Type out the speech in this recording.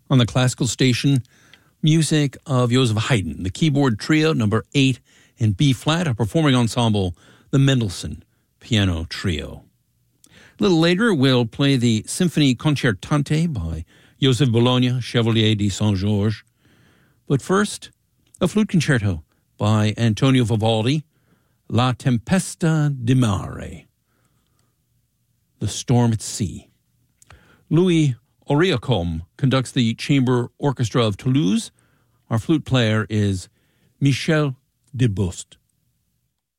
On the classical station, music of Joseph Haydn, the keyboard trio number 8 in B-flat, a performing ensemble, the Mendelssohn Piano Trio. A little later, we'll play the Symphonie Concertante by Joseph Bologna, Chevalier di Saint-Georges. But first, a flute concerto by Antonio Vivaldi, La Tempesta di Mare, The Storm at Sea. Louis Auriacombe conducts the Chamber Orchestra of Toulouse. Our flute player is Michel Debust.